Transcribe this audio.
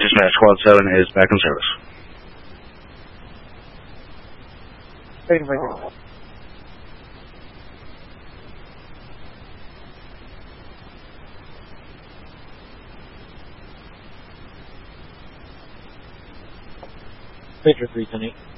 Dispatch, Squad 7 is back in service. Taking Victor. Victor 310-8.